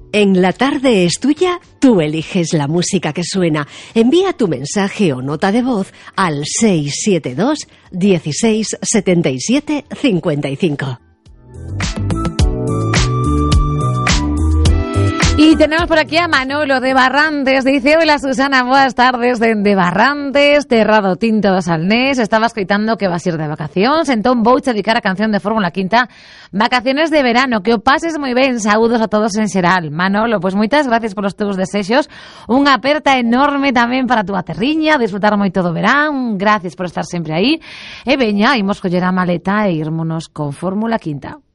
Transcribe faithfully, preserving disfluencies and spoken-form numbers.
En La Tarde es Tuya, tú eliges la música que suena. Envía tu mensaje o nota de voz al seis siete dos, dieciséis, setenta y siete, cincuenta y cinco. Y tenemos por aquí a Manolo de Barrantes. Dice: hola Susana, buenas tardes de, de Barrantes, Terrado Tinto de Salnés. Estaba escoitando que vas a ir de vacacións, entón vou che dedicar a canción de Fórmula Quinta, Vacaciones de Verano. Que o pases moi ben, saúdos a todos en xeral. Manolo, pois moitas gracias polos teus desexos. Unha aperta enorme tamén para a túa terriña, disfrutar moito do verán. Gracias por estar sempre aí. E veña, imos coller a maleta e irmonos con Fórmula Quinta.